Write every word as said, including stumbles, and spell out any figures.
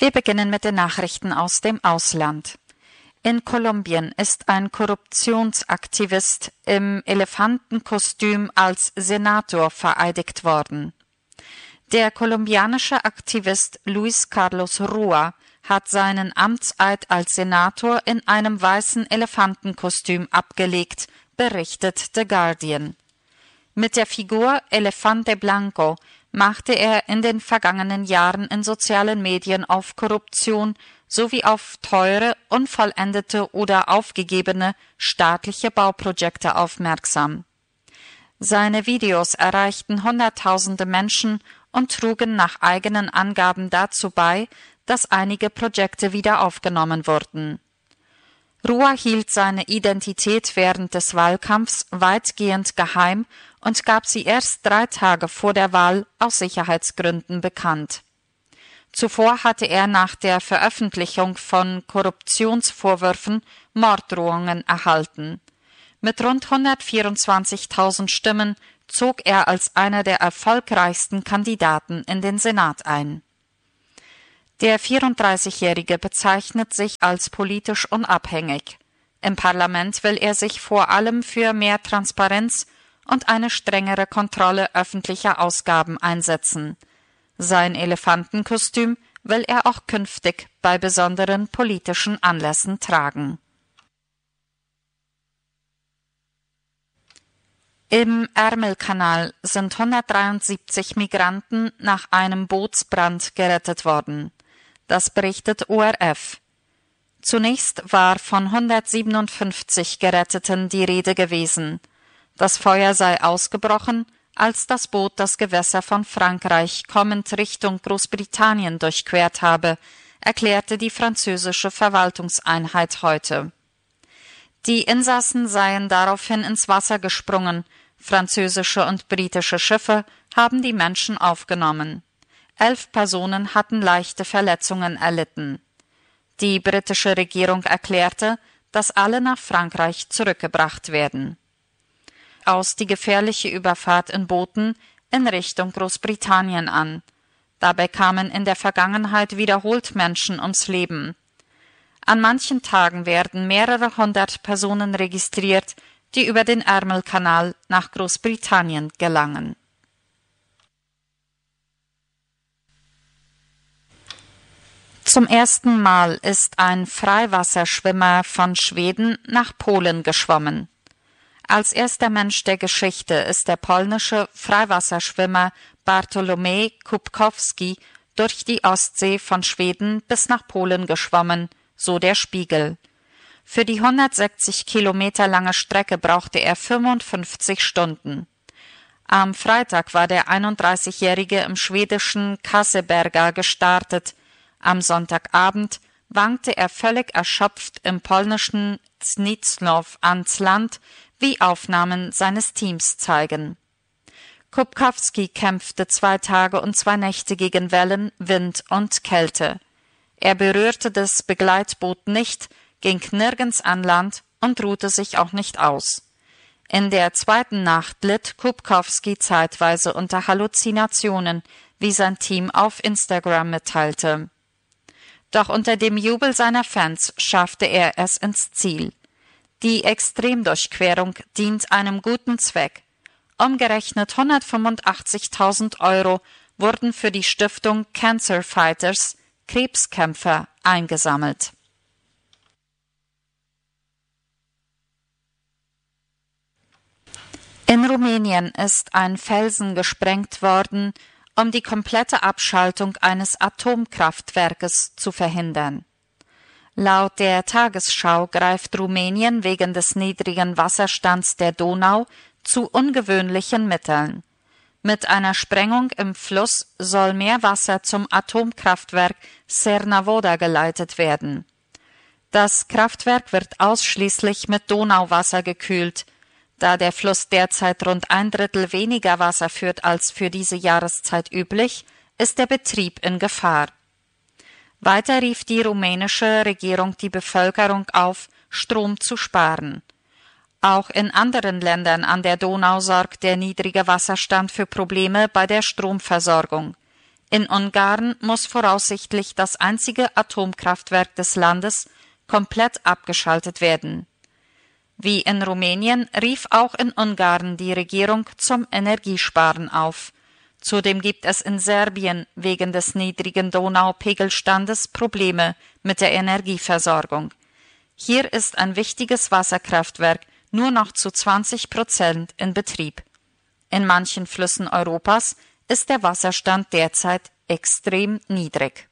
Wir beginnen mit den Nachrichten aus dem Ausland. In Kolumbien ist ein Korruptionsaktivist im Elefantenkostüm als Senator vereidigt worden. Der kolumbianische Aktivist Luis Carlos Rua hat seinen Amtseid als Senator in einem weißen Elefantenkostüm abgelegt, berichtet The Guardian. Mit der Figur Elefante Blanco machte er in den vergangenen Jahren in sozialen Medien auf Korruption sowie auf teure, unvollendete oder aufgegebene staatliche Bauprojekte aufmerksam. Seine Videos erreichten Hunderttausende Menschen und trugen nach eigenen Angaben dazu bei, dass einige Projekte wieder aufgenommen wurden. Rua hielt seine Identität während des Wahlkampfs weitgehend geheim und gab sie erst drei Tage vor der Wahl aus Sicherheitsgründen bekannt. Zuvor hatte er nach der Veröffentlichung von Korruptionsvorwürfen Morddrohungen erhalten. Mit rund hundertvierundzwanzigtausend Stimmen zog er als einer der erfolgreichsten Kandidaten in den Senat ein. Der vierunddreißigjährige bezeichnet sich als politisch unabhängig. Im Parlament will er sich vor allem für mehr Transparenz und eine strengere Kontrolle öffentlicher Ausgaben einsetzen. Sein Elefantenkostüm will er auch künftig bei besonderen politischen Anlässen tragen. Im Ärmelkanal sind hundertdreiundsiebzig Migranten nach einem Bootsbrand gerettet worden. Das berichtet O R F. Zunächst war von hundertsiebenundfünfzig Geretteten die Rede gewesen. Das Feuer sei ausgebrochen, als das Boot das Gewässer von Frankreich kommend Richtung Großbritannien durchquert habe, erklärte die französische Verwaltungseinheit heute. Die Insassen seien daraufhin ins Wasser gesprungen. Französische und britische Schiffe haben die Menschen aufgenommen. Elf Personen hatten leichte Verletzungen erlitten. Die britische Regierung erklärte, dass alle nach Frankreich zurückgebracht werden. Aus die gefährliche Überfahrt in Booten in Richtung Großbritannien an. Dabei kamen in der Vergangenheit wiederholt Menschen ums Leben. An manchen Tagen werden mehrere hundert Personen registriert, die über den Ärmelkanal nach Großbritannien gelangen. Zum ersten Mal ist ein Freiwasserschwimmer von Schweden nach Polen geschwommen. Als erster Mensch der Geschichte ist der polnische Freiwasserschwimmer Bartłomiej Kubkowski durch die Ostsee von Schweden bis nach Polen geschwommen, so der Spiegel. Für die hundertsechzig Kilometer lange Strecke brauchte er fünfundfünfzig Stunden. Am Freitag war der einunddreißigjährige im schwedischen Kasseberga gestartet. Am Sonntagabend wankte er völlig erschöpft im polnischen Zniczów ans Land, wie Aufnahmen seines Teams zeigen. Kubkowski kämpfte zwei Tage und zwei Nächte gegen Wellen, Wind und Kälte. Er berührte das Begleitboot nicht, ging nirgends an Land und ruhte sich auch nicht aus. In der zweiten Nacht litt Kubkowski zeitweise unter Halluzinationen, wie sein Team auf Instagram mitteilte. Doch unter dem Jubel seiner Fans schaffte er es ins Ziel. Die Extremdurchquerung dient einem guten Zweck. Umgerechnet hundertfünfundachtzigtausend Euro wurden für die Stiftung Cancer Fighters, Krebskämpfer, eingesammelt. In Rumänien ist ein Felsen gesprengt worden, um die komplette Abschaltung eines Atomkraftwerkes zu verhindern. Laut der Tagesschau greift Rumänien wegen des niedrigen Wasserstands der Donau zu ungewöhnlichen Mitteln. Mit einer Sprengung im Fluss soll mehr Wasser zum Atomkraftwerk Cernavodă geleitet werden. Das Kraftwerk wird ausschließlich mit Donauwasser gekühlt. Da der Fluss derzeit rund ein Drittel weniger Wasser führt als für diese Jahreszeit üblich, ist der Betrieb in Gefahr. Weiter rief die rumänische Regierung die Bevölkerung auf, Strom zu sparen. Auch in anderen Ländern an der Donau sorgt der niedrige Wasserstand für Probleme bei der Stromversorgung. In Ungarn muss voraussichtlich das einzige Atomkraftwerk des Landes komplett abgeschaltet werden. Wie in Rumänien rief auch in Ungarn die Regierung zum Energiesparen auf. Zudem gibt es in Serbien wegen des niedrigen Donaupegelstandes Probleme mit der Energieversorgung. Hier ist ein wichtiges Wasserkraftwerk nur noch zu zwanzig Prozent in Betrieb. In manchen Flüssen Europas ist der Wasserstand derzeit extrem niedrig.